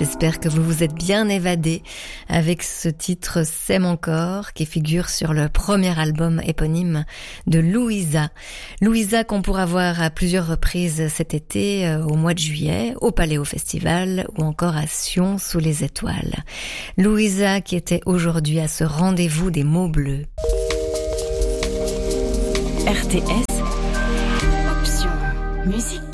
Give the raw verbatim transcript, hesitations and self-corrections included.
J'espère que vous vous êtes bien évadés avec ce titre S'aime encore qui figure sur le premier album éponyme de Louisa. Louisa qu'on pourra voir à plusieurs reprises cet été euh, au mois de juillet, au Paléo Festival ou encore à Sion sous les étoiles. Louisa qui était aujourd'hui à ce rendez-vous des mots bleus. R T S, option musique.